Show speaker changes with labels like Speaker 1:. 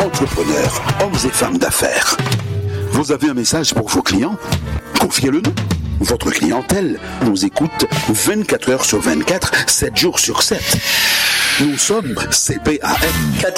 Speaker 1: entrepreneurs, hommes et femmes d'affaires. Vous avez un message pour vos clients? Confiez-le-nous. Votre clientèle nous écoute 24 heures sur 24, 7 jours sur 7. Nous sommes CPAM.